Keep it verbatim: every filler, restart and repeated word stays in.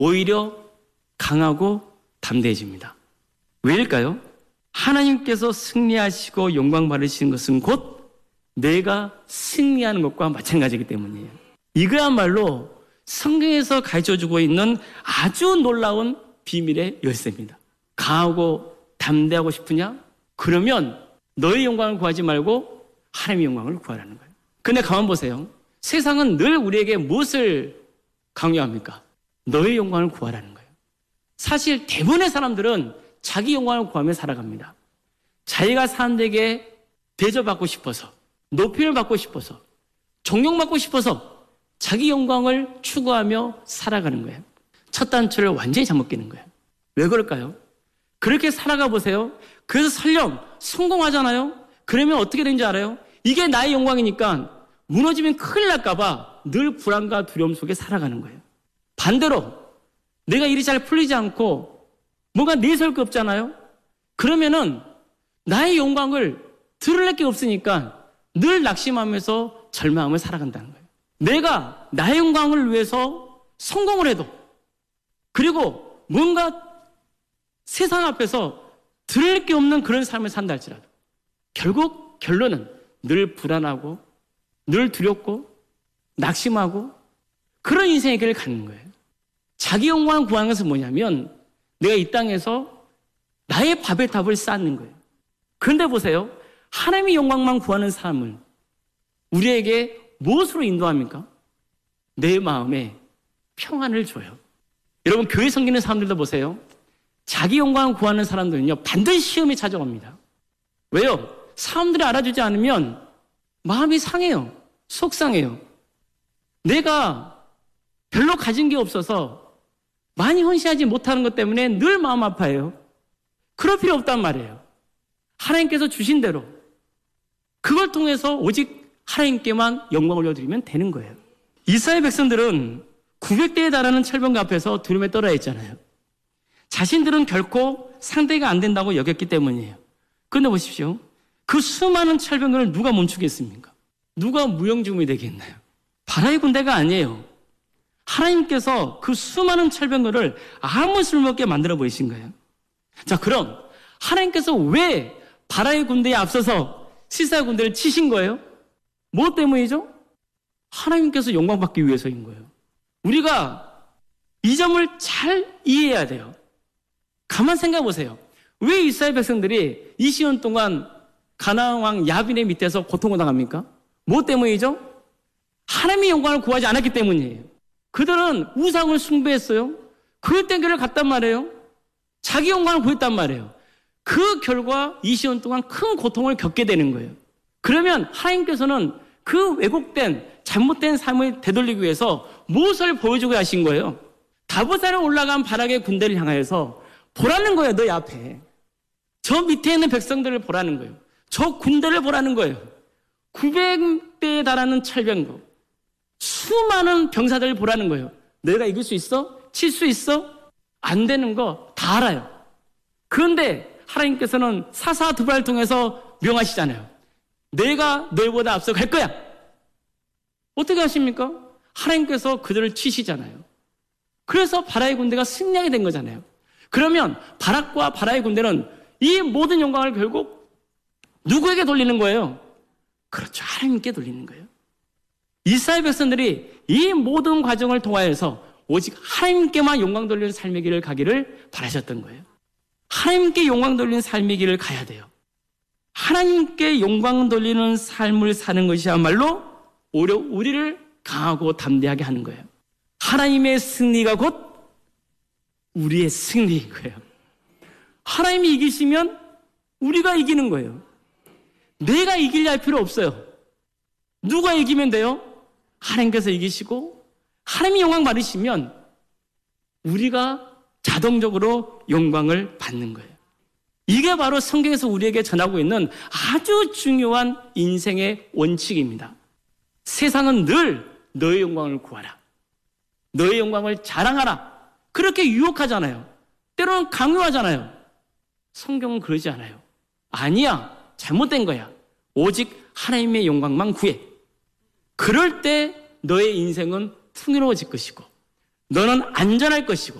오히려 강하고 담대해집니다. 왜일까요? 하나님께서 승리하시고 영광 받으시는 것은 곧 내가 승리하는 것과 마찬가지이기 때문이에요. 이거야말로 성경에서 가르쳐주고 있는 아주 놀라운 비밀의 열쇠입니다. 강하고 담대하고 싶으냐? 그러면 너의 영광을 구하지 말고 하나님의 영광을 구하라는 거예요. 근데 가만 보세요. 세상은 늘 우리에게 무엇을 강요합니까? 너의 영광을 구하라는 거예요. 사실 대부분의 사람들은 자기 영광을 구하며 살아갑니다. 자기가 사는 데게 대접받고 싶어서, 높임을 받고 싶어서, 존경받고 싶어서 자기 영광을 추구하며 살아가는 거예요. 첫 단추를 완전히 잘못 끼는 거예요. 왜 그럴까요? 그렇게 살아가 보세요. 그래서 설령 성공하잖아요. 그러면 어떻게 되는지 알아요? 이게 나의 영광이니까 무너지면 큰일 날까 봐 늘 불안과 두려움 속에 살아가는 거예요. 반대로 내가 일이 잘 풀리지 않고 뭔가 내세울 게 없잖아요. 그러면은 나의 영광을 드러낼 게 없으니까 늘 낙심하면서 절망하며 살아간다는 거예요. 내가 나의 영광을 위해서 성공을 해도, 그리고 뭔가 세상 앞에서 드러낼 게 없는 그런 삶을 산다 할지라도 결국 결론은 늘 불안하고 늘 두렵고 낙심하고 그런 인생의 길을 가는 거예요. 자기 영광을 구하는 것은 뭐냐면 내가 이 땅에서 나의 바벨탑을 쌓는 거예요. 그런데 보세요. 하나님의 영광만 구하는 삶을 우리에게 무엇으로 인도합니까? 내 마음에 평안을 줘요. 여러분, 교회 섬기는 사람들도 보세요. 자기 영광을 구하는 사람들은요, 반드시 시험이 찾아옵니다. 왜요? 사람들이 알아주지 않으면 마음이 상해요. 속상해요. 내가 별로 가진 게 없어서 많이 헌신하지 못하는 것 때문에 늘 마음 아파해요. 그럴 필요 없단 말이에요. 하나님께서 주신 대로 그걸 통해서 오직 하나님께만 영광을 올려드리면 되는 거예요. 이스라엘 백성들은 구백 대에 달하는 철병과 앞에서 두려움에 떨어야 했잖아요. 자신들은 결코 상대가 안 된다고 여겼기 때문이에요. 그런데 보십시오. 그 수많은 철병을 누가 멈추겠습니까? 누가 무용지물이 되겠나요? 바라의 군대가 아니에요. 하나님께서 그 수많은 철병거를 아무 쓸모없게 만들어 버리신 거예요. 자, 그럼 하나님께서 왜 바라의 군대에 앞서서 시사의 군대를 치신 거예요? 뭐 때문이죠? 하나님께서 영광받기 위해서인 거예요. 우리가 이 점을 잘 이해해야 돼요. 가만 생각해 보세요. 왜 이스라엘 백성들이 이십 년 동안 가나안 왕 야빈의 밑에서 고통을 당합니까? 뭐 때문이죠? 하나님의 영광을 구하지 않았기 때문이에요. 그들은 우상을 숭배했어요. 그 땡겨를 갔단 말이에요. 자기 영광을 구했단 말이에요. 그 결과 이십 년 동안 큰 고통을 겪게 되는 거예요. 그러면 하나님께서는 그 왜곡된 잘못된 삶을 되돌리기 위해서 무엇을 보여주고 하신 거예요? 다보산에 올라간 바락의 군대를 향하여서 보라는 거예요. 너희 앞에 저 밑에 있는 백성들을 보라는 거예요. 저 군대를 보라는 거예요. 구백 대에 달하는 철병거, 수많은 병사들을 보라는 거예요. 너희가 이길 수 있어? 칠 수 있어? 안 되는 거 다 알아요. 그런데 하나님께서는 사사 두발을 통해서 명하시잖아요. 내가 너희보다 앞서갈 거야. 어떻게 하십니까? 하나님께서 그들을 치시잖아요. 그래서 바라의 군대가 승리하게 된 거잖아요. 그러면 바락과 바라의 군대는 이 모든 영광을 결국 누구에게 돌리는 거예요? 그렇죠. 하나님께 돌리는 거예요. 이스라엘 백성들이 이 모든 과정을 통하여서 오직 하나님께만 영광 돌리는 삶의 길을 가기를 바라셨던 거예요. 하나님께 영광 돌리는 삶의 길을 가야 돼요. 하나님께 영광 돌리는 삶을 사는 것이야말로 오히려 우리를 강하고 담대하게 하는 거예요. 하나님의 승리가 곧 우리의 승리인 거예요. 하나님이 이기시면 우리가 이기는 거예요. 내가 이기려 할 필요 없어요. 누가 이기면 돼요? 하나님께서 이기시고 하나님이 영광 받으시면 우리가 자동적으로 영광을 받는 거예요. 이게 바로 성경에서 우리에게 전하고 있는 아주 중요한 인생의 원칙입니다. 세상은 늘 너의 영광을 구하라. 너의 영광을 자랑하라. 그렇게 유혹하잖아요. 때로는 강요하잖아요. 성경은 그러지 않아요. 아니야. 잘못된 거야. 오직 하나님의 영광만 구해. 그럴 때 너의 인생은 풍요로워질 것이고 너는 안전할 것이고